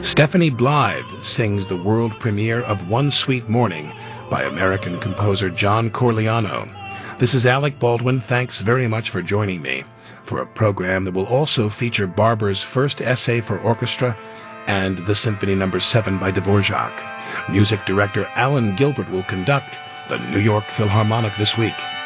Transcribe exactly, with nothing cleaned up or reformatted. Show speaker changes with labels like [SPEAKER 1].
[SPEAKER 1] Stephanie Blythe sings the world premiere of One Sweet Morning by American composer John Corigliano. This is Alec Baldwin. Thanks very much for joining me for a program that will also feature Barber's first essay for orchestra and the Symphony Number seven by Dvorak. Music director Alan Gilbert will conduct the New York Philharmonic this week.